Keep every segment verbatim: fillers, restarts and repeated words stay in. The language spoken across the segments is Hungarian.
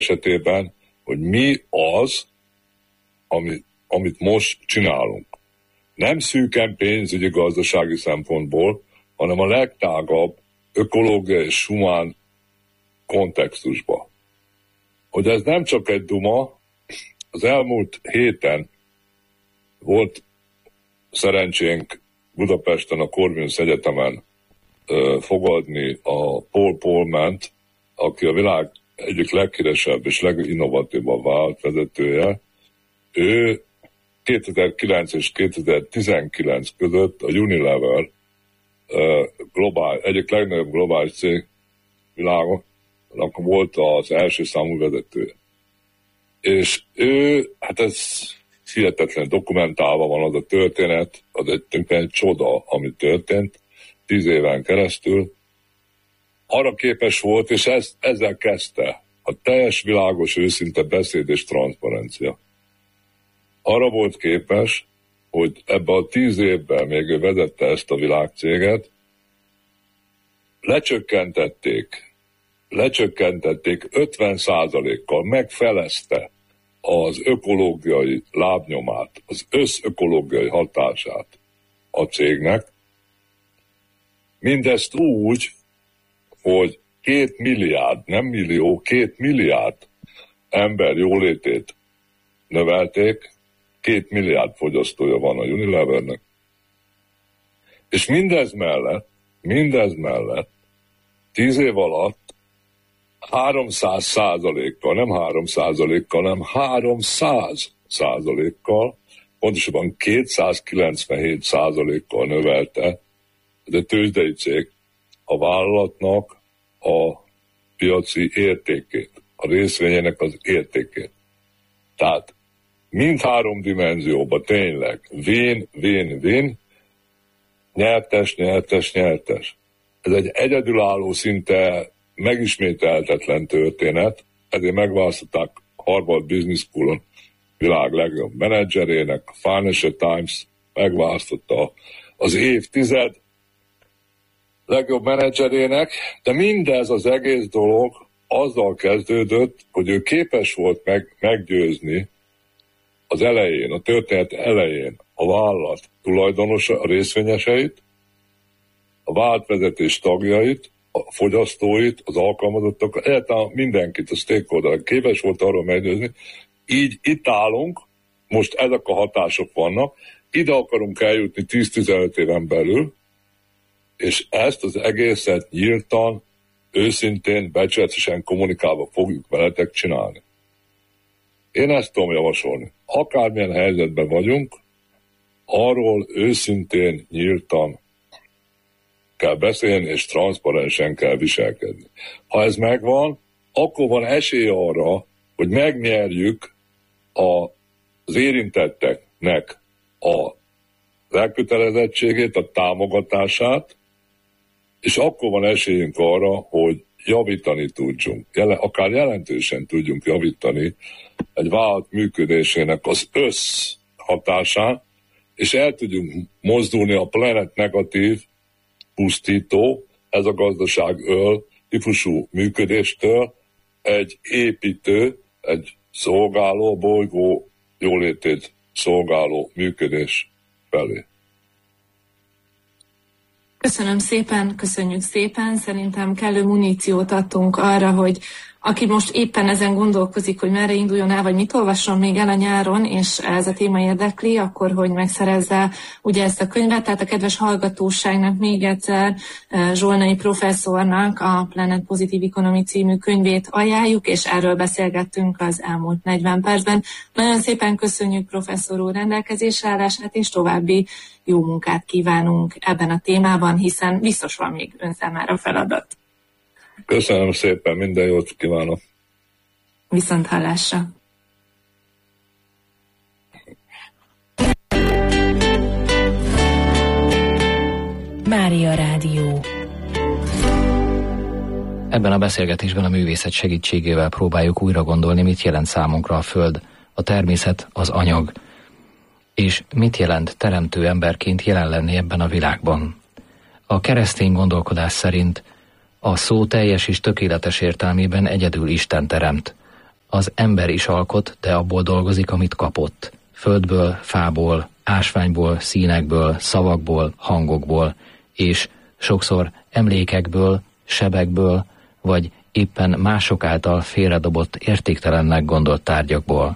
esetében, hogy mi az, ami, amit most csinálunk. Nem szűken pénzügyi gazdasági szempontból, hanem a legtágabb ökológiai és humán kontextusba. Hogy ez nem csak egy duma, az elmúlt héten volt szerencsénk Budapesten a Corvinus Egyetemen ö, fogadni a Paul Polman-t, aki a világ egyik leghíresebb és leginnovatívabb vállalat vezetője. Ő kétezer-kilenc és kétezer-tizenkilenc között a Unilever uh, globál, egyik legnagyobb globális cég világon, akkor volt az első számú vezetője. És ő, hát ez hihetetlen dokumentálva van az a történet, az egy, egy csoda, ami történt tíz éven keresztül. Arra képes volt, és ez, ezzel kezdte a teljes világos, őszinte beszéd és transzparencia. Arra volt képes, hogy ebben a tíz évben, még ő vezette ezt a világcéget, lecsökkentették, lecsökkentették ötven százalékkal, megfelezte az ökológiai lábnyomát, az összökológiai hatását a cégnek. Mindezt úgy, hogy két milliárd, nem millió, két milliárd ember jólétét növelték, két milliárd fogyasztója van a Unilevernek. És mindez mellett, mindez mellett tíz év alatt háromszáz százalékkal, nem három százalékkal, hanem háromszáz százalékkal, pontosabban kétszázkilencvenhét százalékkal növelte, de tőzsdei cég, a vállalatnak a piaci értékét, a részvényének az értékét. Tehát mindhárom dimenzióban tényleg win, win, win, nyertes, nyertes, nyertes. Ez egy egyedülálló, szinte megismételhetetlen történet, ezért megválasztották Harvard Business School-on világ legjobb menedzserének, a Financial Times megválasztotta az évtized legjobb menedzserének, de mindez az egész dolog azzal kezdődött, hogy ő képes volt meg, meggyőzni az elején, a történet elején a vállalat tulajdonosa, a részvényeseit, a vállalatvezetés tagjait, a fogyasztóit, az alkalmazottakat, egyáltalán mindenkit, a stakeholder képes volt arról meggyőzni. Így itt állunk, most ezek a hatások vannak, ide akarunk eljutni tíz-tizenöt éven belül, és ezt az egészet nyíltan, őszintén, becsületesen kommunikálva fogjuk veletek csinálni. Én ezt tudom javasolni. Akármilyen helyzetben vagyunk, arról őszintén, nyíltan kell beszélni, és transzparensen kell viselkedni. Ha ez megvan, akkor van esély arra, hogy megnyerjük a, az érintetteknek a elkötelezettségét, a támogatását, és akkor van esélyünk arra, hogy javítani tudjunk, jelen, akár jelentősen tudjunk javítani egy vállalat működésének az összhatásán, és el tudjunk mozdulni a planet negatív, pusztító, ez a gazdaság öl típusú működéstől egy építő, egy szolgáló, bolygó jólétét szolgáló működés felé. Köszönöm szépen, köszönjük szépen. Szerintem kellő muníciót adtunk arra, hogy aki most éppen ezen gondolkozik, hogy merre induljon el, vagy mit olvasson még el a nyáron, és ez a téma érdekli, akkor hogy megszerezze ugye ezt a könyvet. Tehát a kedves hallgatóságnak még egyszer Zsolnai professzornak a Planet Positive Economy című könyvét ajánljuk, és erről beszélgettünk az elmúlt negyven percben. Nagyon szépen köszönjük professzor úr rendelkezésre állását, és további jó munkát kívánunk ebben a témában, hiszen biztos van még ön számára feladat. Köszönöm szépen, minden jót kívánok. Viszont hallásra. Mária Rádió. Ebben a beszélgetésben a művészet segítségével próbáljuk újra gondolni, mit jelent számunkra a Föld, a természet, az anyag, és mit jelent teremtő emberként jelen lenni ebben a világban. A keresztény gondolkodás szerint a szó teljes és tökéletes értelmében egyedül Isten teremt. az ember is alkot, de abból dolgozik, amit kapott. Földből, fából, ásványból, színekből, szavakból, hangokból, és sokszor emlékekből, sebekből, vagy éppen mások által félredobott értéktelennek gondolt tárgyakból.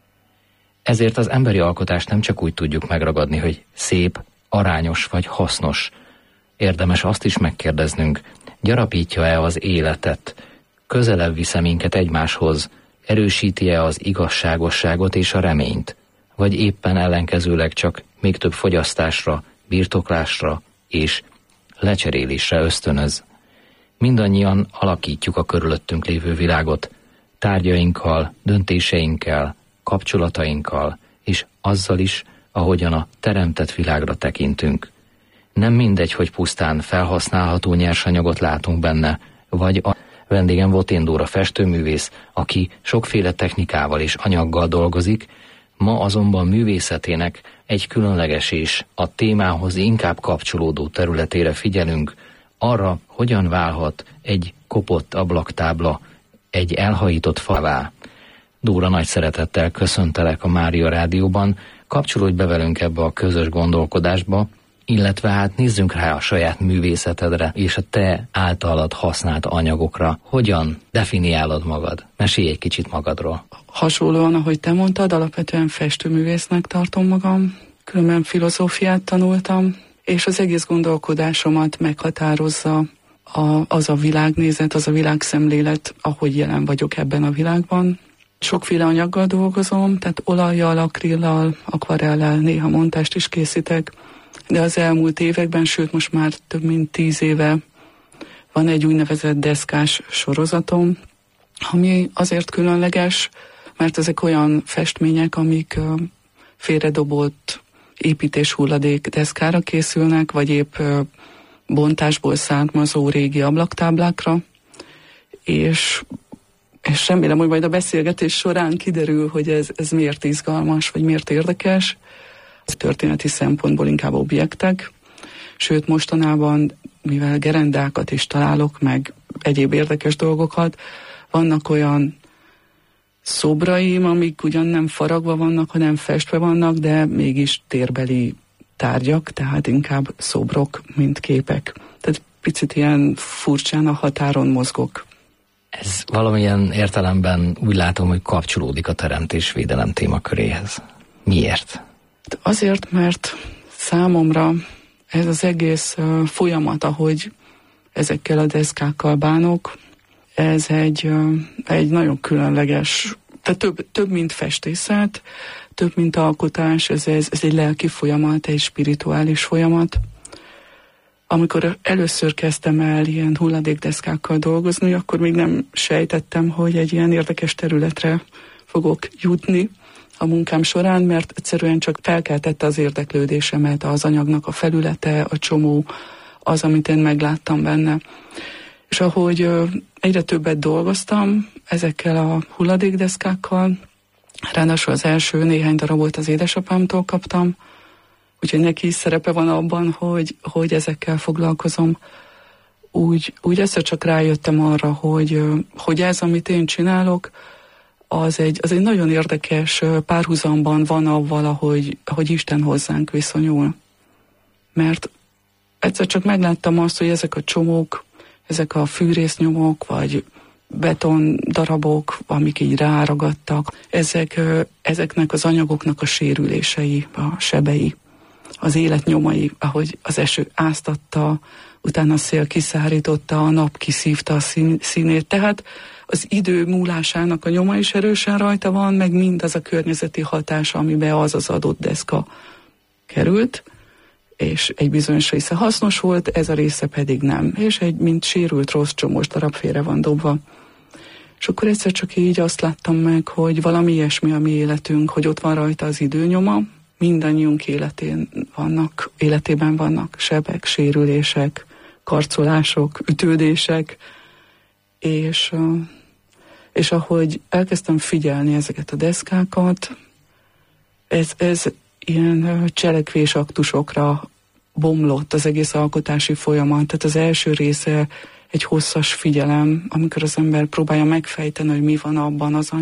Ezért az emberi alkotást nem csak úgy tudjuk megragadni, hogy szép, arányos vagy hasznos. Érdemes azt is megkérdeznünk, gyarapítja-e az életet, közelebb visze minket egymáshoz, erősíti-e az igazságosságot és a reményt, vagy éppen ellenkezőleg csak még több fogyasztásra, birtoklásra és lecserélésre ösztönöz. Mindannyian alakítjuk a körülöttünk lévő világot, tárgyainkkal, döntéseinkkel, kapcsolatainkkal, és azzal is, ahogyan a teremtett világra tekintünk. Nem mindegy, hogy pusztán felhasználható nyersanyagot látunk benne, vagy a vendégem Votén Dóra festőművész, aki sokféle technikával és anyaggal dolgozik, ma azonban művészetének egy különleges és a témához inkább kapcsolódó területére figyelünk, arra, hogyan válhat egy kopott ablaktábla egy elhajított falvá. Dóra, nagy szeretettel köszöntelek a Mária Rádióban, kapcsolódj be velünk ebbe a közös gondolkodásba, illetve hát nézzünk rá a saját művészetedre és a te általad használt anyagokra. Hogyan definiálod magad? Mesélj egy kicsit magadról. Hasonlóan, ahogy te mondtad, alapvetően festőművésznek tartom magam, különben filozófiát tanultam, és az egész gondolkodásomat meghatározza a, az a világnézet, az a világszemlélet, ahogy jelen vagyok ebben a világban. Sokféle anyaggal dolgozom, tehát olajjal, akrillal, akvarellel, néha montást is készítek, de az elmúlt években, sőt most már több mint tíz éve van egy úgynevezett deszkás sorozatom, ami azért különleges, mert ezek olyan festmények, amik félredobott építés hulladék deszkára készülnek, vagy épp bontásból származó régi ablaktáblákra, és, és remélem, hogy majd a beszélgetés során kiderül, hogy ez, ez miért izgalmas, vagy miért érdekes. Ez történeti szempontból inkább objektek, sőt mostanában, mivel gerendákat is találok, meg egyéb érdekes dolgokat, vannak olyan szobraim, amik ugyan nem faragva vannak, hanem festve vannak, de mégis térbeli tárgyak, tehát inkább szobrok, mint képek. Tehát picit ilyen furcsán a határon mozgok. Ez valamilyen értelemben úgy látom, hogy kapcsolódik a teremtésvédelem témaköréhez. Miért? Azért, mert számomra ez az egész uh, folyamat, ahogy ezekkel a deszkákkal bánok, ez egy, uh, egy nagyon különleges, tehát több, több mint festészet, több mint alkotás, ez, ez, ez egy lelki folyamat, egy spirituális folyamat. Amikor először kezdtem el ilyen hulladékdeszkákkal dolgozni, akkor még nem sejtettem, hogy egy ilyen érdekes területre fogok jutni a munkám során, mert egyszerűen csak felkeltette az érdeklődésemet az anyagnak a felülete, a csomó, az, amit én megláttam benne. És ahogy egyre többet dolgoztam ezekkel a hulladékdeszkákkal, ráadásul az első néhány darabot az édesapámtól kaptam, úgyhogy neki is szerepe van abban, hogy, hogy ezekkel foglalkozom. Úgy, úgy egyszer csak rájöttem arra, hogy, hogy ez, amit én csinálok, az egy, az egy nagyon érdekes párhuzamban van avval, ahogy, ahogy Isten hozzánk viszonyul. Mert egyszer csak megláttam azt, hogy ezek a csomók, ezek a fűrésznyomok, vagy beton darabok, amik így ráragadtak, ezek, ezeknek az anyagoknak a sérülései, a sebei, az életnyomai, ahogy az eső áztatta, utána a szél kiszárította, a nap kiszívta a szín, színét. Tehát az idő múlásának a nyoma is erősen rajta van, meg mindaz a környezeti hatás, amiben az az adott deszka került, és egy bizonyos része hasznos volt, ez a része pedig nem. És egy, mint sérült rossz csomós darab félre van dobva. És akkor egyszer csak így azt láttam meg, hogy valami ilyesmi a mi életünk, hogy ott van rajta az időnyoma, mindannyiunk életén vannak, életében vannak sebek, sérülések, karcolások, ütődések, és, és ahogy elkezdtem figyelni ezeket a deszkákat, ez, ez ilyen cselekvésaktusokra bomlott az egész alkotási folyamat. Tehát az első része egy hosszas figyelem, amikor az ember próbálja megfejteni, hogy mi van abban az